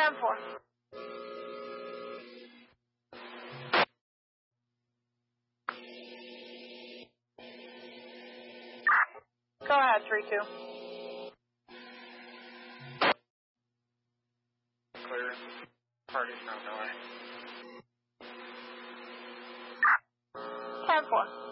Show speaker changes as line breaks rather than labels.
10-4. Go ahead, 3-2.
Clear. Party's from Illinois.
10-4.